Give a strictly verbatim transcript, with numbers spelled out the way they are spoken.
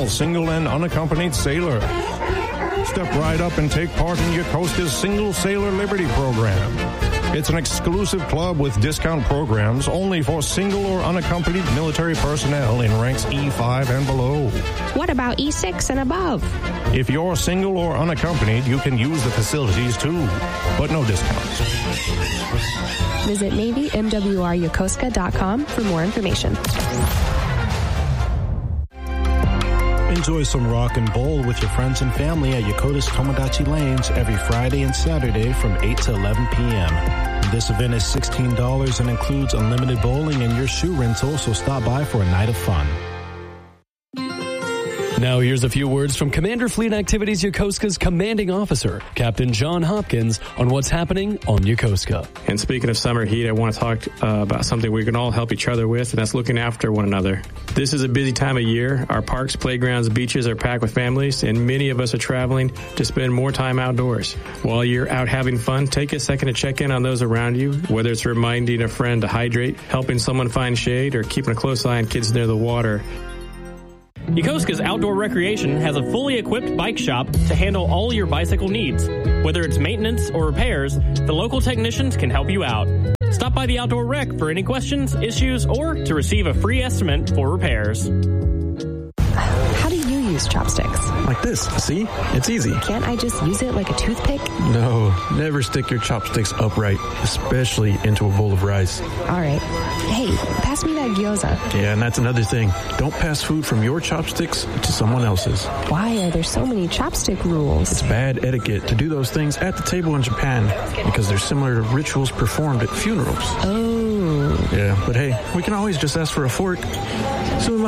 all single and unaccompanied sailors. Step right up and take part in Yokosuka's Single Sailor Liberty Program. It's an exclusive club with discount programs only for single or unaccompanied military personnel in ranks E five and below. What about E six and above? If you're single or unaccompanied, you can use the facilities too, but no discounts. Visit Navy M W R Yokosuka dot com for more information. Enjoy some rock and bowl with your friends and family at Yokota's Tomodachi Lanes every Friday and Saturday from eight to eleven p.m. This event is sixteen dollars and includes unlimited bowling and your shoe rental, so stop by for a night of fun. Now here's a few words from Commander Fleet Activities Yokosuka's commanding officer, Captain John Hopkins, on what's happening on Yokosuka. And speaking of summer heat, I want to talk uh, about something we can all help each other with, and that's looking after one another. This is a busy time of year. Our parks, playgrounds, beaches are packed with families, and many of us are traveling to spend more time outdoors. While you're out having fun, take a second to check in on those around you, whether it's reminding a friend to hydrate, helping someone find shade, or keeping a close eye on kids near the water. Yokosuka's Outdoor Recreation has a fully equipped bike shop to handle all your bicycle needs. Whether it's maintenance or repairs, the local technicians can help you out. Stop by the Outdoor Rec for any questions, issues, or to receive a free estimate for repairs. How do you use chopsticks? Like this, see? It's easy. Can't I just use it like a toothpick? No, never stick your chopsticks upright, especially into a bowl of rice. All right. Hey, pass me that gyoza. Yeah, and that's another thing. Don't pass food from your chopsticks to someone else's. Why are there so many chopstick rules? It's bad etiquette to do those things at the table in Japan because they're similar to rituals performed at funerals. Oh. Yeah, but hey, we can always just ask for a fork. So